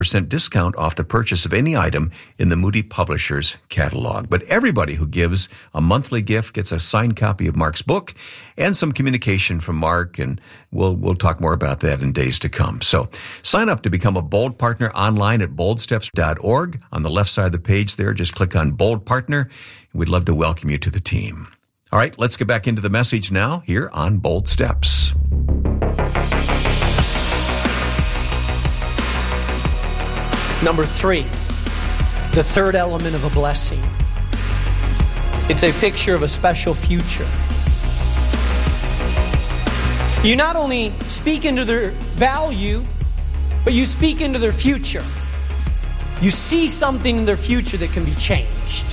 discount off the purchase of any item in the Moody Publishers catalog. But everybody who gives a monthly gift gets a signed copy of Mark's book and some communication from Mark, and we'll talk more about that in days to come. So sign up to become a Bold Partner online at boldsteps.org. On the left side of the page there, just click on Bold Partner. We'd love to welcome you to the team. All right, let's get back into the message now here on Bold Steps. Number 3, the third element of a blessing. It's a picture of a special future. You not only speak into their value, but you speak into their future. You see something in their future that can be changed.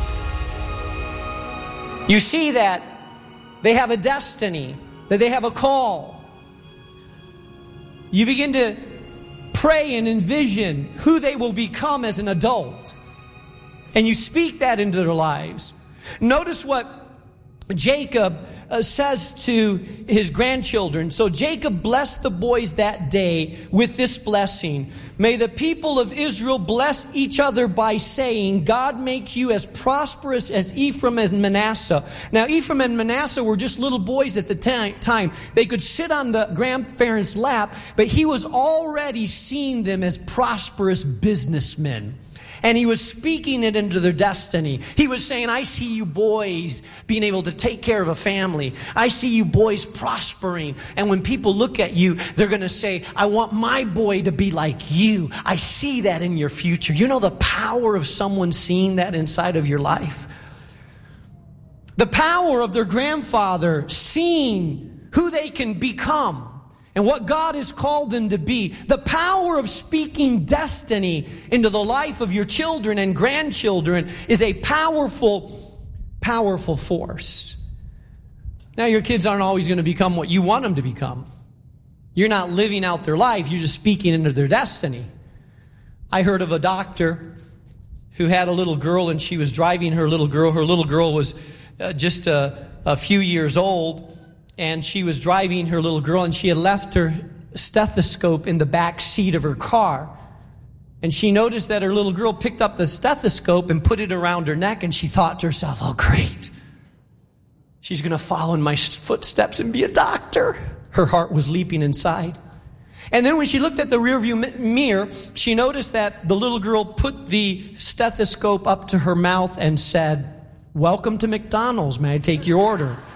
You see that they have a destiny, that they have a call. You begin to pray and envision who they will become as an adult. And you speak that into their lives. Notice what Jacob says to his grandchildren. So Jacob blessed the boys that day with this blessing. May the people of Israel bless each other by saying, God make you as prosperous as Ephraim and Manasseh. Now, Ephraim and Manasseh were just little boys at the time. They could sit on the grandparents' lap, but he was already seeing them as prosperous businessmen. And he was speaking it into their destiny. He was saying, I see you boys being able to take care of a family. I see you boys prospering. And when people look at you, they're going to say, I want my boy to be like you. I see that in your future. You know the power of someone seeing that inside of your life? The power of their grandfather seeing who they can become and what God has called them to be. The power of speaking destiny into the life of your children and grandchildren is a powerful, powerful force. Now, your kids aren't always going to become what you want them to become. You're not living out their life. You're just speaking into their destiny. I heard of a doctor who had a little girl, and she was driving her little girl. Her little girl was just a few years old. And she was driving her little girl, and she had left her stethoscope in the back seat of her car. And she noticed that her little girl picked up the stethoscope and put it around her neck, and she thought to herself, oh, great. She's going to follow in my footsteps and be a doctor. Her heart was leaping inside. And then when she looked at the rearview mirror, she noticed that the little girl put the stethoscope up to her mouth and said, welcome to McDonald's. May I take your order?